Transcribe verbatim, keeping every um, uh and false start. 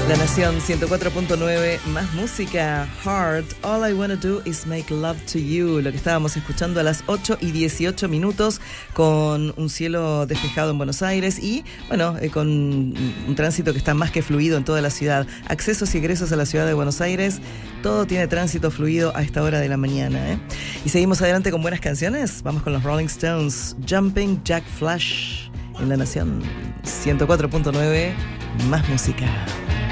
La Nación ciento cuatro punto nueve, más música. Heart, All I Wanna Do Is Make Love to You. Lo que estábamos escuchando a las ocho y dieciocho minutos, con un cielo despejado en Buenos Aires y, bueno, eh, con un tránsito que está más que fluido en toda la ciudad. Accesos y egresos a la ciudad de Buenos Aires, todo tiene tránsito fluido a esta hora de la mañana, ¿eh? Y seguimos adelante con buenas canciones. Vamos con los Rolling Stones, Jumping Jack Flash, en La Nación ciento cuatro punto nueve, más música.